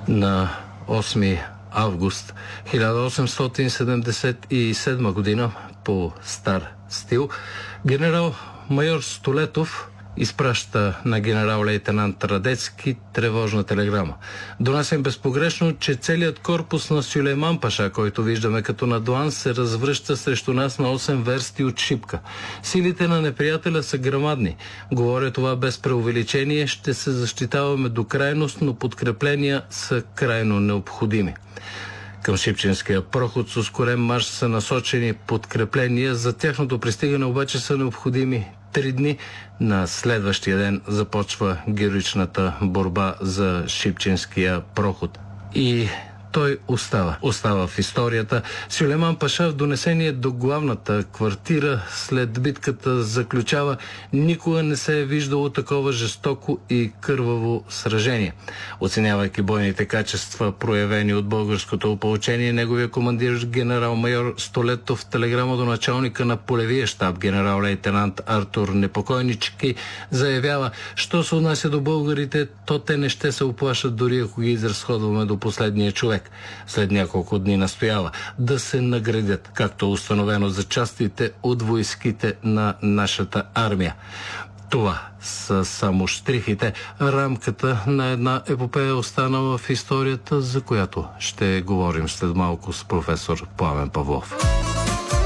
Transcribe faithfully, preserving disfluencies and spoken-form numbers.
На осми август хиляда осемстотин седемдесет и седма година по стар стил генерал-майор Столетов изпраща на генерал-лейтенант Радецки тревожна телеграма. Донасям безпогрешно, че целият корпус на Сюлейман Паша, който виждаме като на длан, се развръща срещу нас на осем версти от Шипка. Силите на неприятеля са грамадни. Говоря това без преувеличение, ще се защитаваме до крайност, но подкрепления са крайно необходими. Към Шипченския проход с ускорен марш са насочени подкрепления. За тяхното пристигане обаче са необходими три дни. На следващия ден започва героичната борба за Шипченския проход. И той остава. Остава в историята. Сюлейман Паша в донесение до главната квартира след битката заключава: никога не се е виждало такова жестоко и кърваво сражение. Оценявайки бойните качества, проявени от българското опълчение, неговия командир генерал-майор Столетов в телеграма до началника на полевия щаб генерал-лейтенант Артур Непокойнички заявява: що се отнася до българите, то те не ще се оплашат, дори ако ги изразходваме до последния човек. След няколко дни настоява да се наградят, както установено за частите от войските на нашата армия. Това са само щрихите, рамката на една епопея, останала в историята, за която ще говорим след малко с професор Пламен Павлов.